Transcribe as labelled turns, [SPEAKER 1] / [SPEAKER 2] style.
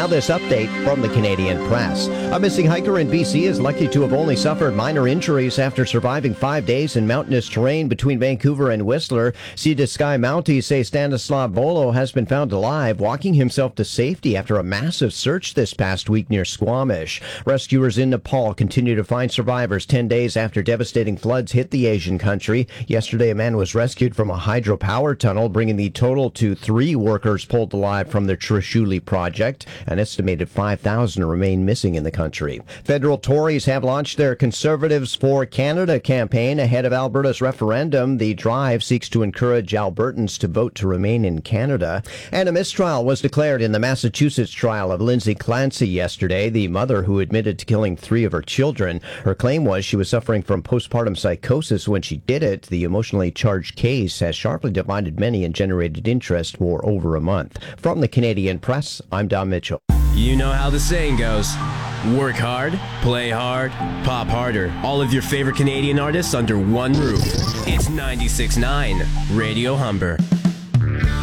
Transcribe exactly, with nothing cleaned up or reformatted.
[SPEAKER 1] Now this update from the Canadian Press. A missing hiker in B C is lucky to have only suffered minor injuries after surviving five days in mountainous terrain between Vancouver and Whistler. Sea to Sky Mounties say Stanislav Bolo has been found alive, walking himself to safety after a massive search this past week near Squamish. Rescuers in Nepal continue to find survivors ten days after devastating floods hit the Asian country. Yesterday, a man was rescued from a hydropower tunnel, bringing the total to three workers pulled alive from the Trishuli project. An estimated five thousand remain missing in the country. Federal Tories have launched their Conservatives for Canada campaign ahead of Alberta's referendum. The drive seeks to encourage Albertans to vote to remain in Canada. And a mistrial was declared in the Massachusetts trial of Lindsay Clancy yesterday, the mother who admitted to killing three of her children. Her claim was she was suffering from postpartum psychosis when she did it. The emotionally charged case has sharply divided many and generated interest for over a month. From the Canadian Press, I'm Don Mitchell.
[SPEAKER 2] You know how the saying goes. Work hard, play hard, pop harder. All of your favorite Canadian artists under one roof. It's ninety-six point nine Radio Humber.